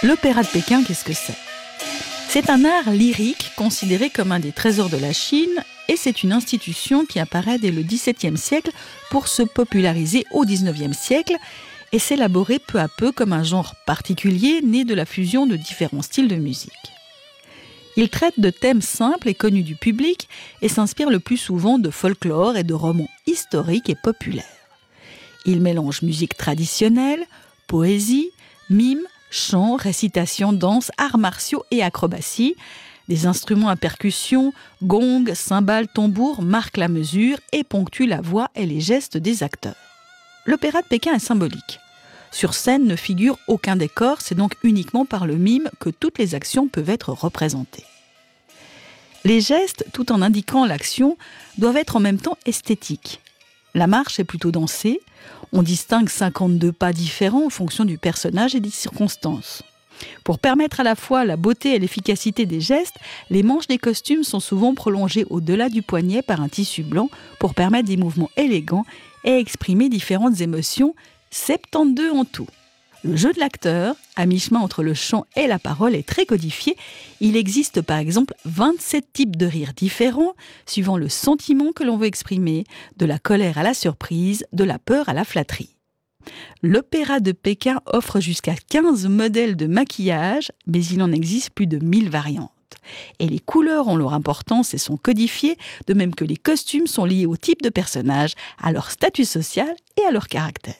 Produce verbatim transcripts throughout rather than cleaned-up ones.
L'opéra de Pékin, qu'est-ce que c'est ? C'est un art lyrique considéré comme un des trésors de la Chine et c'est une institution qui apparaît dès le dix-septième siècle pour se populariser au dix-neuvième siècle et s'élaborer peu à peu comme un genre particulier né de la fusion de différents styles de musique. Il traite de thèmes simples et connus du public et s'inspire le plus souvent de folklore et de romans historiques et populaires. Il mélange musique traditionnelle, poésie, mime, chant, récitation, danse, arts martiaux et acrobatie. Des instruments à percussion, gong, cymbales, tambours marquent la mesure et ponctuent la voix et les gestes des acteurs. L'opéra de Pékin est symbolique. Sur scène ne figure aucun décor, c'est donc uniquement par le mime que toutes les actions peuvent être représentées. Les gestes, tout en indiquant l'action, doivent être en même temps esthétiques. La marche est plutôt dansée, on distingue cinquante-deux pas différents en fonction du personnage et des circonstances. Pour permettre à la fois la beauté et l'efficacité des gestes, les manches des costumes sont souvent prolongées au-delà du poignet par un tissu blanc pour permettre des mouvements élégants et exprimer différentes émotions, soixante-douze en tout. Le jeu de l'acteur, à mi-chemin entre le chant et la parole, est très codifié. Il existe par exemple vingt-sept types de rires différents, suivant le sentiment que l'on veut exprimer, de la colère à la surprise, de la peur à la flatterie. L'opéra de Pékin offre jusqu'à quinze modèles de maquillage, mais il en existe plus de mille variantes. Et les couleurs ont leur importance et sont codifiées, de même que les costumes sont liés au type de personnage, à leur statut social et à leur caractère.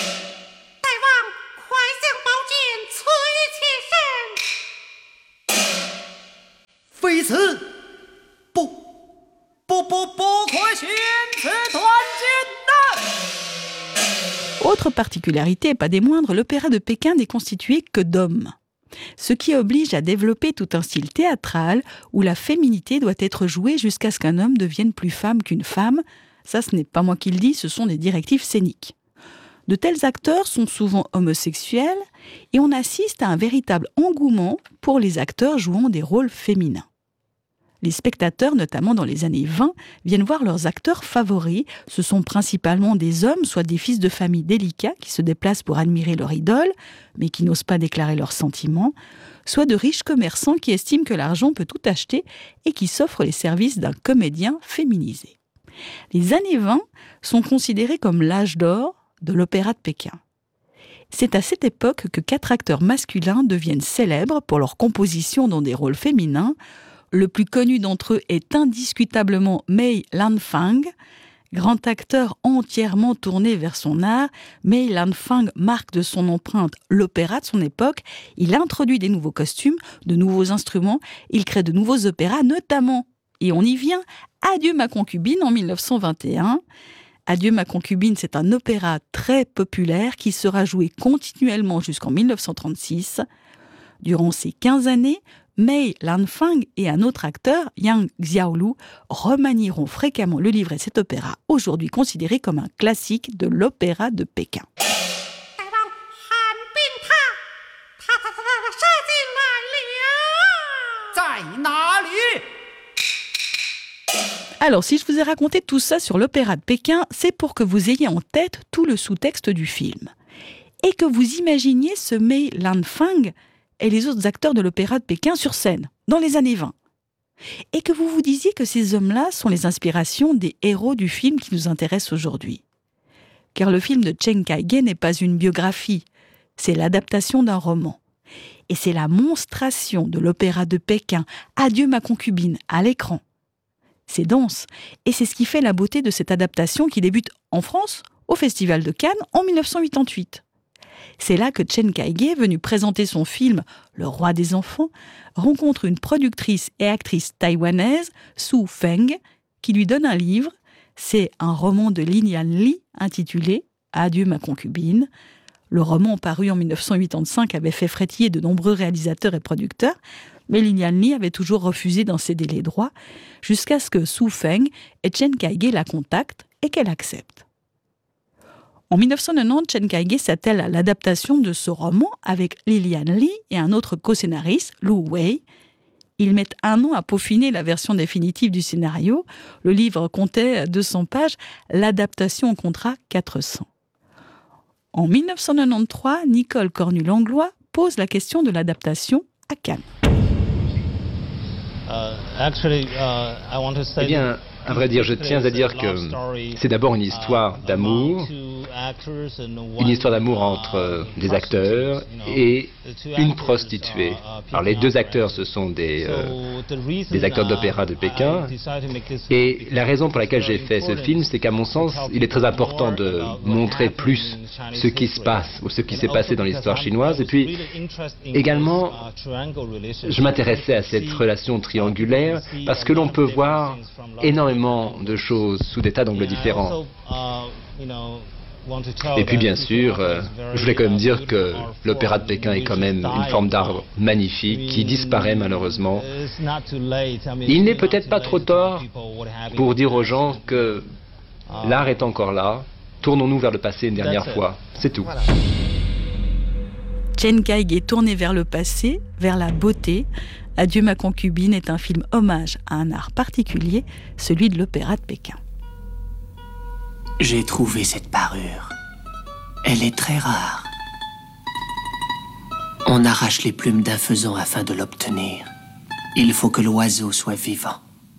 Autre particularité, et pas des moindres, l'opéra de Pékin n'est constitué que d'hommes. Ce qui oblige à développer tout un style théâtral où la féminité doit être jouée jusqu'à ce qu'un homme devienne plus femme qu'une femme. Ça, ce n'est pas moi qui le dis, ce sont des directives scéniques. De tels acteurs sont souvent homosexuels et on assiste à un véritable engouement pour les acteurs jouant des rôles féminins. Les spectateurs, notamment dans les années vingt, viennent voir leurs acteurs favoris. Ce sont principalement des hommes, soit des fils de famille délicats qui se déplacent pour admirer leur idole, mais qui n'osent pas déclarer leurs sentiments, soit de riches commerçants qui estiment que l'argent peut tout acheter et qui s'offrent les services d'un comédien féminisé. Les années vingt sont considérées comme l'âge d'or de l'opéra de Pékin. C'est à cette époque que quatre acteurs masculins deviennent célèbres pour leur composition dans des rôles féminins. Le plus connu d'entre eux est indiscutablement Mei Lanfang. Grand acteur entièrement tourné vers son art, Mei Lanfang marque de son empreinte l'opéra de son époque. Il introduit des nouveaux costumes, de nouveaux instruments, il crée de nouveaux opéras, notamment, et on y vient, Adieu ma concubine en dix-neuf cent vingt et un. Adieu ma concubine, c'est un opéra très populaire qui sera joué continuellement jusqu'en dix-neuf cent trente-six. Durant ces quinze années, Mei Lanfang et un autre acteur, Yang Xiaolu, remanieront fréquemment le livret de cet opéra, aujourd'hui considéré comme un classique de l'opéra de Pékin. Alors, si je vous ai raconté tout ça sur l'opéra de Pékin, c'est pour que vous ayez en tête tout le sous-texte du film. Et que vous imaginiez ce Mei Lanfang et les autres acteurs de l'opéra de Pékin sur scène, dans les années vingt. Et que vous vous disiez que ces hommes-là sont les inspirations des héros du film qui nous intéresse aujourd'hui. Car le film de Chen Kaige n'est pas une biographie, c'est l'adaptation d'un roman. Et c'est la monstration de l'opéra de Pékin, Adieu ma concubine, à l'écran. C'est dense, et c'est ce qui fait la beauté de cette adaptation qui débute en France, au Festival de Cannes, en dix-neuf cent quatre-vingt-huit. C'est là que Chen Kaige, venu présenter son film « Le roi des enfants », rencontre une productrice et actrice taïwanaise, Su Feng, qui lui donne un livre. C'est un roman de Lilian Li intitulé « Adieu ma concubine ». Le roman paru en dix-neuf cent quatre-vingt-cinq avait fait frétiller de nombreux réalisateurs et producteurs, mais Lilian Li avait toujours refusé d'en céder les droits, jusqu'à ce que Su Feng et Chen Kaige la contactent et qu'elle accepte. En dix-neuf cent quatre-vingt-dix, Chen Kaige s'attelle à l'adaptation de ce roman avec Lilian Li et un autre co-scénariste, Lu Wei. Ils mettent un an à peaufiner la version définitive du scénario. Le livre comptait deux cents pages, l'adaptation en comptera quatre cents. En dix-neuf cent quatre-vingt-treize, Nicole Cornu-Langlois, pose la question de l'adaptation à Cannes. Eh bien, à vrai dire, je tiens à dire que c'est d'abord une histoire d'amour, une histoire d'amour entre des acteurs et une prostituée. Alors les deux acteurs, ce sont des, euh, des acteurs d'opéra de Pékin, et la raison pour laquelle j'ai fait ce film, c'est qu'à mon sens, il est très important de montrer plus ce qui se passe, ou ce qui s'est passé dans l'histoire chinoise, et puis également, je m'intéressais à cette relation triangulaire, parce que l'on peut voir énormément de choses sous des tas d'angles différents. Et puis bien sûr, euh, je voulais quand même dire que l'opéra de Pékin est quand même une forme d'art magnifique qui disparaît malheureusement. Il n'est peut-être pas trop tard pour dire aux gens que l'art est encore là, tournons-nous vers le passé une dernière fois, c'est tout. Chen Kaige tourné vers le passé, vers la beauté. Adieu ma concubine est un film hommage à un art particulier, celui de l'opéra de Pékin. J'ai trouvé cette parure. Elle est très rare. On arrache les plumes d'un faisan afin de l'obtenir. Il faut que l'oiseau soit vivant.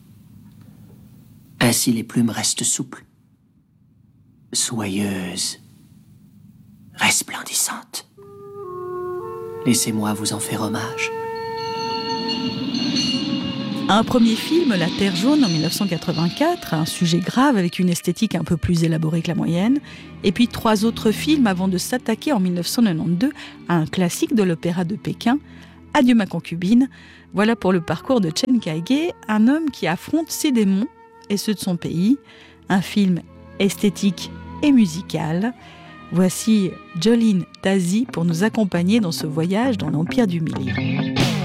Ainsi les plumes restent souples, soyeuses, resplendissantes. Laissez-moi vous en faire hommage. Un premier film, La Terre jaune, en dix-neuf cent quatre-vingt-quatre, un sujet grave avec une esthétique un peu plus élaborée que la moyenne. Et puis trois autres films avant de s'attaquer en dix-neuf cent quatre-vingt-douze à un classique de l'opéra de Pékin, Adieu ma concubine. Voilà pour le parcours de Chen Kaige, un homme qui affronte ses démons et ceux de son pays. Un film esthétique et musical. Voici Jolene Daisy pour nous accompagner dans ce voyage dans l'Empire du Milieu.